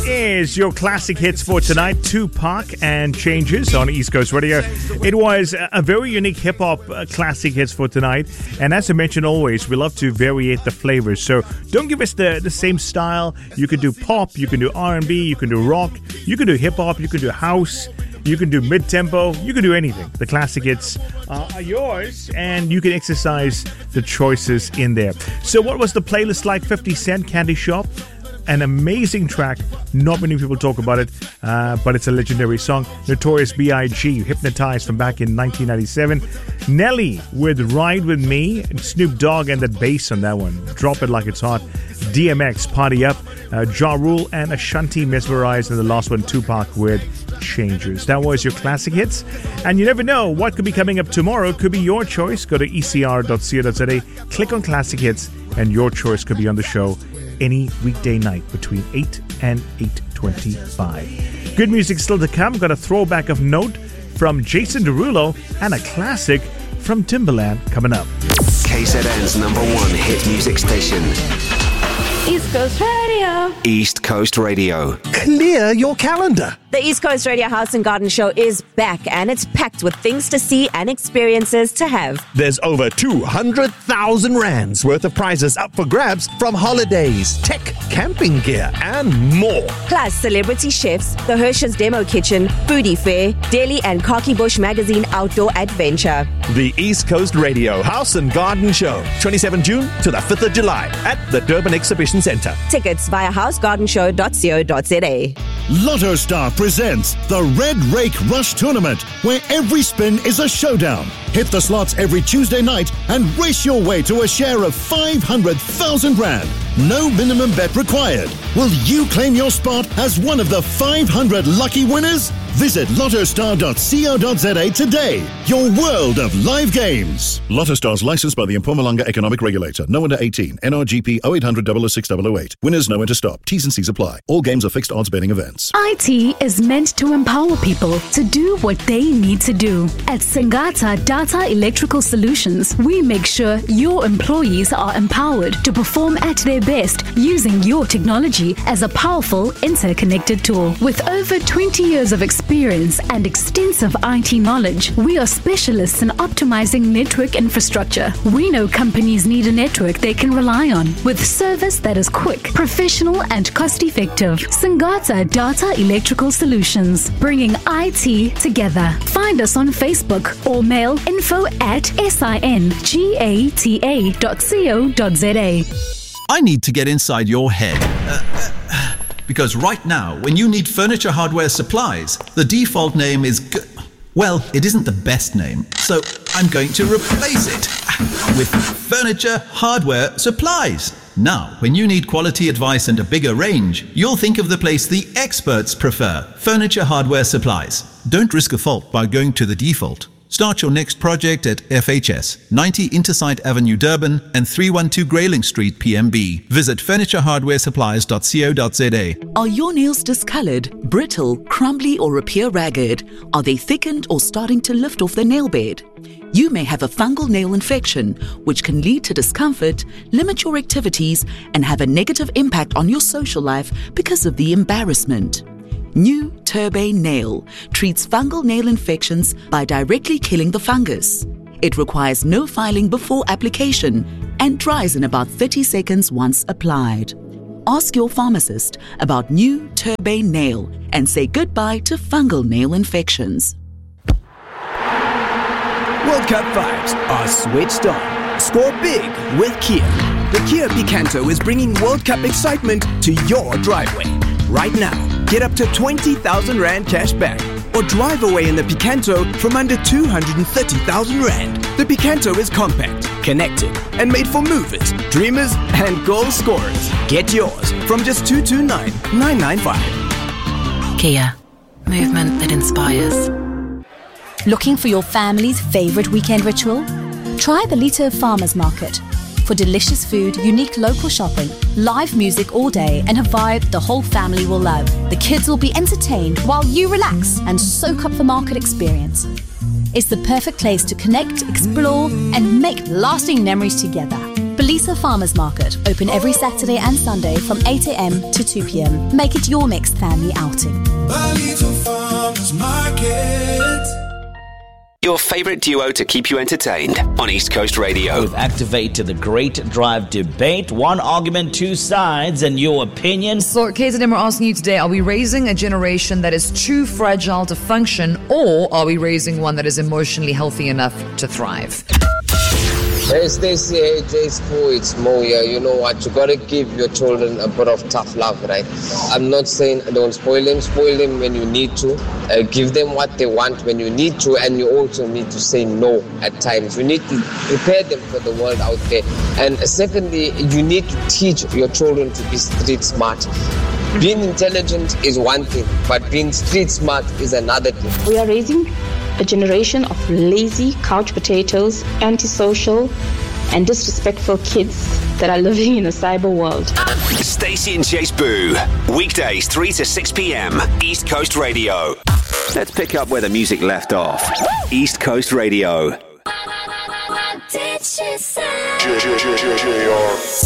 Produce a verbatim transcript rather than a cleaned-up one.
is your classic hits for tonight. Tupac and Changes on East Coast Radio. It was a very unique hip-hop uh, classic hits for tonight. And as I mentioned always, we love to variate the flavors. So don't give us the, the same style. You can do pop, you can do R and B, you can do rock, you can do hip-hop, you can do house, you can do mid-tempo, you can do anything. The classic hits uh, are yours, and you can exercise the choices in there. So what was the playlist like? fifty Cent, Candy Shop. An amazing track. Not many people talk about it, uh, but it's a legendary song. Notorious B I G, Hypnotized from back in nineteen ninety-seven. Nelly with Ride With Me. Snoop Dogg and that bass on that one. Drop It Like It's Hot. D M X, Party Up. Uh, Ja Rule and Ashanti, Mesmerized. And the last one, Tupac with Changes. That was your classic hits. And you never know what could be coming up tomorrow. Could be your choice. Go to e c r dot co dot z a. Click on classic hits and your choice could be on the show any weekday night between eight and eight twenty-five. Good music still to come. Got a throwback of note from Jason Derulo and a classic from Timbaland coming up. K Z N's number one hit music station. East Coast Radio. East Coast Radio. Clear your calendar. The East Coast Radio House and Garden Show is back, and it's packed with things to see and experiences to have. There's over two hundred thousand rands worth of prizes up for grabs from holidays, tech, camping gear, and more. Plus, celebrity chefs, the Hershey's Demo Kitchen, Foodie Fair, Daily and Khaki Bush Magazine Outdoor Adventure. The East Coast Radio House and Garden Show, twenty-seventh of June to the fifth of July at the Durban Exhibition Centre. Tickets via house garden show dot co dot z a. Lotto Star presents the Red Rake Rush Tournament, where every spin is a showdown. Hit the slots every Tuesday night and race your way to a share of five hundred thousand rand. No minimum bet required. Will you claim your spot as one of the five hundred lucky winners? Visit lotto star dot co dot z a today. Your world of live games. Lotto Stars licensed by the Mpumalanga Economic Regulator. No under eighteen. N R G P oh eight hundred, double oh six, double oh eight. Winners know when to stop. T's and C's apply. All games are fixed odds betting events. I T is meant to empower people to do what they need to do. At Singata Data Electrical Solutions, we make sure your employees are empowered to perform at their best using your technology as a powerful interconnected tool. With over twenty years of experience and extensive I T knowledge, we are specialists in optimizing network infrastructure. We know companies need a network they can rely on, with service that is quick, professional, and cost-effective. Singata Data Electrical Solutions, bringing I T together. Find us on Facebook or mail info at singata dot co dot z a. I need to get inside your head. Uh, uh, because right now, when you need furniture hardware supplies, the default name is... G- well, it isn't the best name, so I'm going to replace it with Furniture Hardware Supplies. Now, when you need quality advice and a bigger range, you'll think of the place the experts prefer, Furniture Hardware Supplies. Don't risk a fault by going to the default. Start your next project at F H S, ninety Intersite Avenue, Durban, and three one two Grayling Street, P M B. Visit furniture hardware supplies dot co dot z a. Are your nails discolored, brittle, crumbly, or appear ragged? Are they thickened or starting to lift off the nail bed? You may have a fungal nail infection, which can lead to discomfort, limit your activities, and have a negative impact on your social life because of the embarrassment. New Turbane Nail treats fungal nail infections by directly killing the fungus. It requires no filing before application and dries in about thirty seconds once applied. Ask your pharmacist about New Turbane Nail and say goodbye to fungal nail infections. World Cup vibes are switched on. Score big with Kia. The Kia Picanto is bringing World Cup excitement to your driveway. Right now, get up to twenty thousand rand cash back or drive away in the Picanto from under two hundred thirty thousand rand. The Picanto is compact, connected, and made for movers, dreamers, and goal scorers. Get yours from just two hundred twenty-nine thousand nine hundred ninety-five. Kia, movement that inspires. Looking for your family's favorite weekend ritual? Try the Lito Farmers Market. For delicious food, unique local shopping, live music all day, and a vibe the whole family will love. The kids will be entertained while you relax and soak up the market experience. It's the perfect place to connect, explore, and make lasting memories together. Belisa Farmers Market, open every Saturday and Sunday from eight a.m. to two p.m. Make it your mixed family outing. Belisa Farmers Market. Your favourite duo to keep you entertained on East Coast Radio. We've activated the Great Drive Debate. One argument, two sides, and your opinion. So, K Z M, we're asking you today, are we raising a generation that is too fragile to function, or are we raising one that is emotionally healthy enough to thrive? Hey Stacey, hey J School, it's Mo here. You know what, you gotta give your children a bit of tough love, right? I'm not saying don't spoil them, spoil them when you need to. Uh, give them what they want when you need to, and you also need to say no at times. You need to prepare them for the world out there. And secondly, you need to teach your children to be street smart. Being intelligent is one thing, but being street smart is another thing. We are raising a generation of lazy couch potatoes, antisocial, and disrespectful kids that are living in a cyber world. Stacey and Chase Boo, weekdays three to six p.m. East Coast Radio. Let's pick up where the music left off. East Coast Radio. What did she say?